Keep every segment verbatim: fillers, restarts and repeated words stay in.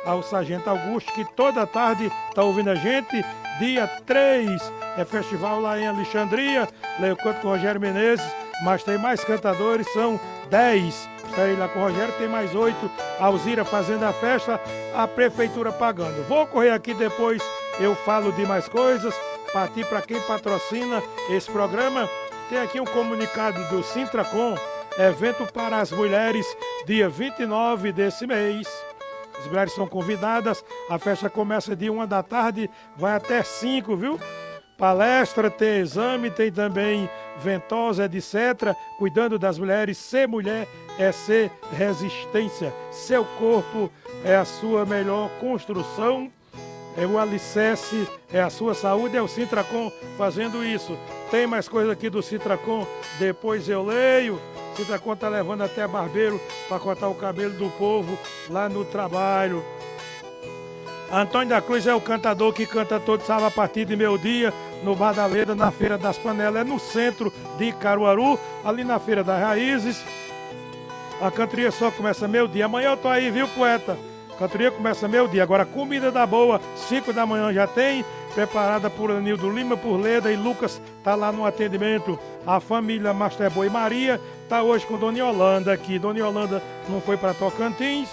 ao Sargento Augusto, que toda tarde está ouvindo a gente. Dia três é festival lá em Alexandria, lá eu canto com o Rogério Menezes, mas tem mais cantadores, são dez. Estarei lá com o Rogério, tem mais oito. Alzira fazendo a festa, a prefeitura pagando. Vou correr aqui depois, eu falo de mais coisas. Partir para quem patrocina esse programa. Tem aqui um comunicado do Sintracom, evento para as mulheres, dia vinte e nove desse mês. As mulheres são convidadas, a festa começa de uma da tarde, vai até cinco, viu? Palestra, tem exame, tem também ventosa, etcétera. Cuidando das mulheres, ser mulher é ser resistência. Seu corpo é a sua melhor construção, é o alicerce, é a sua saúde, é o Sintracom fazendo isso. Tem mais coisa aqui do Sintracom, depois eu leio. O Sintracom está levando até barbeiro para cortar o cabelo do povo lá no trabalho. Antônio da Cruz é o cantador que canta todo sábado a partir de meio-dia no Bar da Leda, na Feira das Panelas, é no centro de Caruaru, ali na Feira das Raízes. A cantoria só começa meio-dia. Amanhã eu tô aí, viu, poeta? A cantoria começa meio-dia. Agora, comida da boa, cinco da manhã já tem, preparada por Anildo Lima, por Leda e Lucas, tá lá no atendimento. A família Masterboy Maria tá hoje com Dona Yolanda aqui. Dona Yolanda não foi para Tocantins,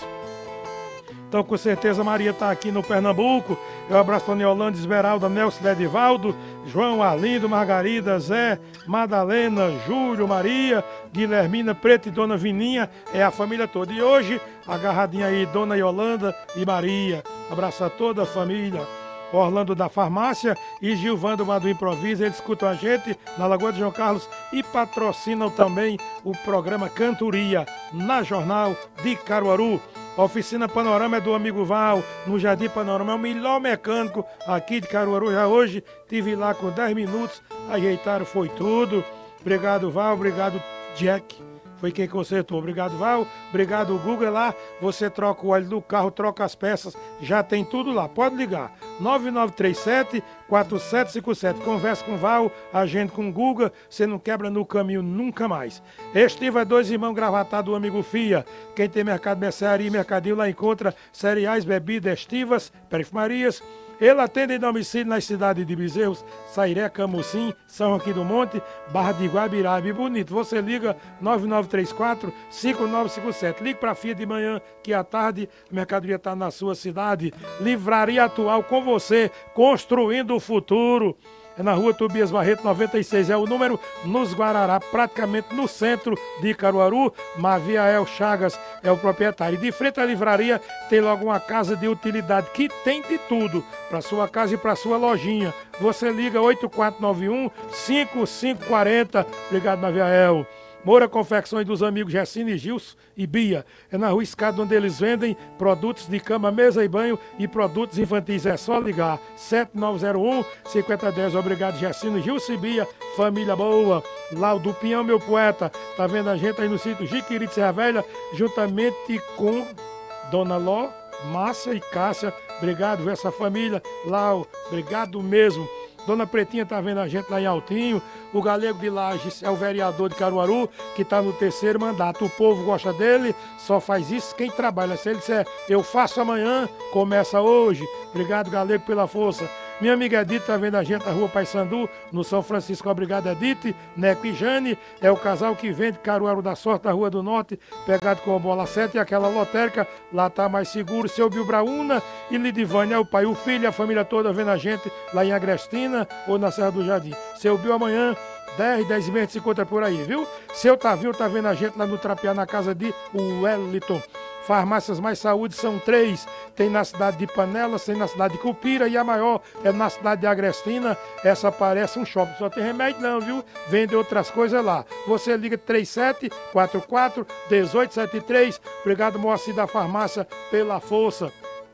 então com certeza Maria está aqui no Pernambuco. Eu abraço Dona Yolanda, Esmeralda, Nelson, Edivaldo, João, Arlindo, Margarida, Zé, Madalena, Júlio, Maria, Guilhermina, Preto e Dona Vininha, é a família toda. E hoje, agarradinha aí, Dona Yolanda e Maria. Abraço a toda a família. Orlando da Farmácia e Gilvando do Improviso, eles escutam a gente na Lagoa de João Carlos e patrocinam também o programa Cantoria na Jornal de Caruaru. A oficina Panorama é do amigo Val, no Jardim Panorama, é o melhor mecânico aqui de Caruaru. Já hoje tive lá com dez minutos, ajeitaram, foi tudo. Obrigado, Val, obrigado, Jack. Foi quem consertou. Obrigado, Val. Obrigado, Google. Lá você troca o óleo do carro, troca as peças, já tem tudo lá. Pode ligar. nove nove três sete, quatro sete cinco sete. Conversa com o Val, agende com o Guga, você não quebra no caminho nunca mais. Estiva é dois irmãos gravatados do amigo Fia. Quem tem mercado, mercearia e mercadinho lá encontra cereais, bebidas, estivas, perfumarias. Ele atende em domicílio nas cidades de Bezerros, Sairé, Camucim, São Joaquim do Monte, Barra de Guabiraba e Bonito. Você liga nove nove três quatro, cinco nove cinco sete. Ligue para a Fia de manhã, que à tarde a mercadoria está na sua cidade. Livraria Atual com você, construindo o futuro. É na rua Tobias Barreto, noventa e seis, é o número, nos Guarará, praticamente no centro de Caruaru. Maviael Chagas é o proprietário. De frente à livraria tem logo uma casa de utilidade que tem de tudo, para sua casa e para sua lojinha. Você liga oito quatro nove um, cinco cinco quatro zero. Obrigado, Maviael. Moura Confecções dos amigos Gessine, Gilson e Bia. É na Rua Escada, onde eles vendem produtos de cama, mesa e banho e produtos infantis. É só ligar sete nove zero um, cinco zero um zero. Obrigado, Gessine, Gilson e Bia. Família boa. Lá o do Pinhão, meu poeta. Tá vendo a gente aí no sítio Jiquiri de Serra Velha, juntamente com Dona Ló, Márcia e Cássia. Obrigado, essa família. Lá, obrigado mesmo. Dona Pretinha tá vendo a gente lá em Altinho. O Galego de Lages é o vereador de Caruaru, que está no terceiro mandato. O povo gosta dele, só faz isso quem trabalha. Se ele disser, eu faço amanhã, começa hoje. Obrigado, Galego, pela força. Minha amiga Edith tá vendo a gente na rua Paissandu, no São Francisco. Obrigado, Edith. Neco e Jane é o casal que vende Caruaru da Sorte, da Rua do Norte, pegado com a bola sete e aquela lotérica. Lá tá mais seguro. Seu Bilbraúna e Lidivânia é o pai, o filho e a família toda vendo a gente lá em Agrestina ou na Serra do Jardim. Seu Bil amanhã, dez, dez e meia, se encontra por aí, viu? Seu Tavio tá vendo a gente lá no Trapear, na casa de Wellington. Farmácias Mais Saúde são três, tem na cidade de Panelas, tem na cidade de Cupira e a maior é na cidade de Agrestina. Essa parece um shopping, só tem remédio não, viu? Vende outras coisas lá. Você liga trinta e sete, quarenta e quatro, dezoito setenta e três. Obrigado, Moacir da Farmácia, pela força.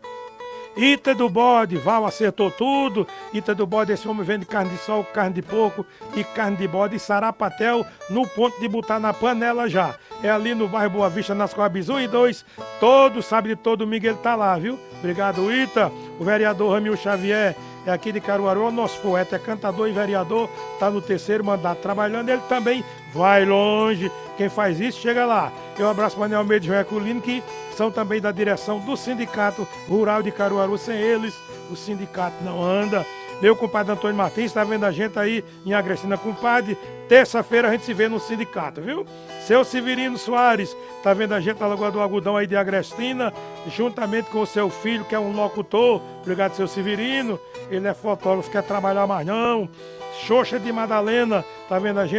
Ita do Bode, Val acertou tudo. Ita do Bode, esse homem vende carne de sol, carne de porco e carne de bode e sarapatel no ponto de botar na panela já. É ali no bairro Boa Vista, nas Coabis um e dois. Todo sábado e todo domingo ele tá lá, viu? Obrigado, Ita. O vereador Ramil Xavier é aqui de Caruaru, o nosso poeta é cantador e vereador, está no terceiro mandato trabalhando, ele também vai longe. Quem faz isso, chega lá. Eu abraço o Manuel Almeida e João Herculino, que são também da direção do Sindicato Rural de Caruaru. Sem eles, o sindicato não anda. Meu compadre Antônio Martins está vendo a gente aí em Agrestina, compadre. Terça-feira a gente se vê no sindicato, viu? Seu Severino Soares está vendo a gente na Lagoa do Algodão aí de Agrestina, juntamente com o seu filho, que é um locutor. Obrigado, seu Severino. Ele é fotógrafo, quer trabalhar mais não. Xoxa de Madalena, tá vendo a gente?